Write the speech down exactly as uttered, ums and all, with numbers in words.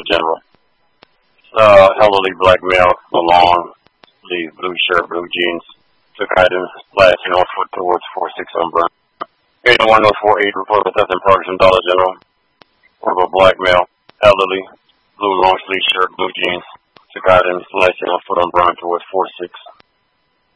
Dollar General. Uh, elderly black male, long sleeve, blue shirt, blue jeans. Took items flashing on foot towards four six on Burn. eight oh one oh four eight report of theft and progress from Dollar General. Of a black male, elderly, blue long sleeve shirt, blue jeans. Took items flashing on foot on Burn towards four six.